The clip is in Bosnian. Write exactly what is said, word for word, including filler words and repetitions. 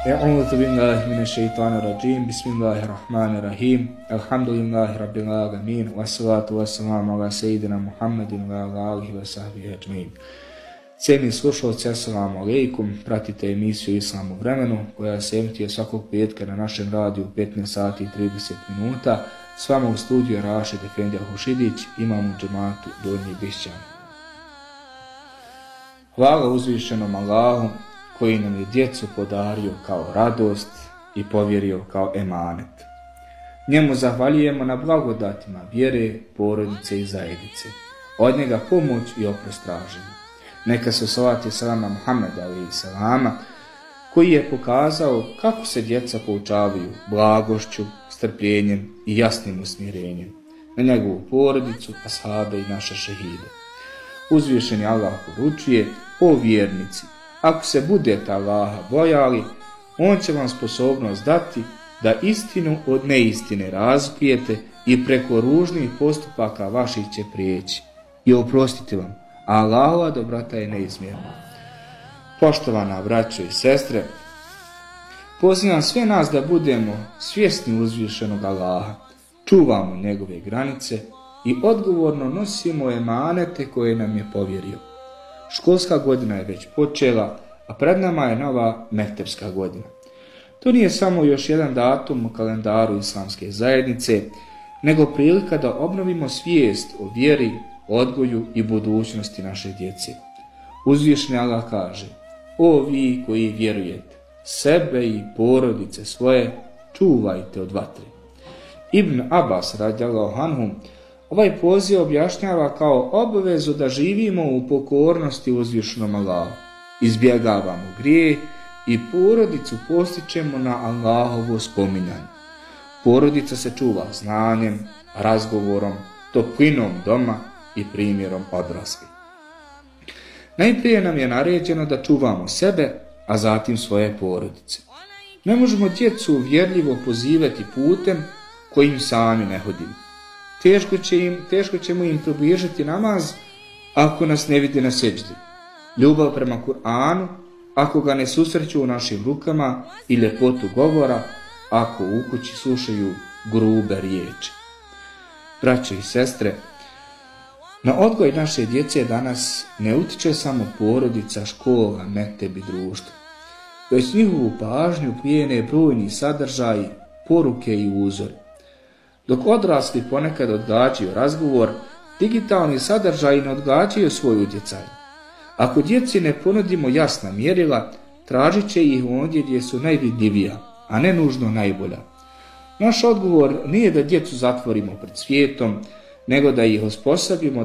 A'udhu billahi minash shaitanir rajim. Bismillahirrahmanirrahim. Alhamdulillahi rabbil alamin. Wassalatu wassalamu ala sayyidina Muhammedin wa ala alihi wa sahbihi ajma'in. Cijeni slušalci, assalamu alaikum. Pratite emisiju Islam u vremenu koja se emituje svakog petka na našem radiju petnaest sati i trideset minuta. S vama u studiju Rašid Efendija Hušidić, imam u džematu Donji Bišćan. Hvala uzvišenom Allahu koji nam je djecu podario kao radost i povjerio kao emanet. Njemu zahvaljujemo na blagodatima vjere, porodice i zajednice. Od njega pomoć i oprost tražimo. Neka se salat i salama Muhammeda alejhi selama, koji je pokazao kako se djeca poučavaju blagošću, strpljenjem i jasnim usmjerenjem, na njegovu porodicu, ashabe i naše šehide. Uzvišeni Allah poručuje: o vjernici, ako se budete Allaha bojali, on će vam sposobnost dati da istinu od neistine razlikujete i preko ružnih postupaka vaših će prijeći i oprostiti vam. Allahova dobrota je neizmjerna. Poštovana braćo i sestre, pozivam sve nas da budemo svjesni uzvišenog Allaha, čuvamo njegove granice i odgovorno nosimo emanete koje nam je povjerio. Školska godina je već počela, a pred nama je nova mektepska godina. To nije samo još jedan datum u kalendaru islamske zajednice, nego prilika da obnovimo svijest o vjeri, odgoju i budućnosti naše djece. Uzvišeni Allah kaže: o vi koji vjerujete, sebe i porodice svoje čuvajte od vatre. Ibn Abbas radijallahu anhu ovaj poziv objašnjava kao obavezu da živimo u pokornosti uzvišenom Allahu, izbjegavamo grijeh i porodicu postičemo na Allahovo spominjanje. Porodica se čuva znanjem, razgovorom, toplinom doma i primjerom odraslih. Najprije nam je naređeno da čuvamo sebe, a zatim svoje porodice. Ne možemo djecu uvjerljivo pozivati putem kojim sami ne hodimo. Teško, će im, teško ćemo im približiti namaz ako nas ne vidi na seđdi, ljubav prema Kur'anu ako ga ne susreću u našim rukama i ljepotu govora ako u kući slušaju grube riječi. Braćo i sestre, na odgoj naše djece danas ne utiče samo porodica, škola, mekteb i društvo, već njihovu pažnju plijene brojni sadržaji, poruke i uzori. Dok odrasli ponekad odgađaju razgovor, digitalni sadržaji ne odgađaju svoj utjecaj. Ako djeci ne ponudimo jasna mjerila, tražit će ih ondje gdje su najvidljivija, a ne nužno najbolja. Naš odgovor nije da djecu zatvorimo pred svijetom, nego da ih osposobimo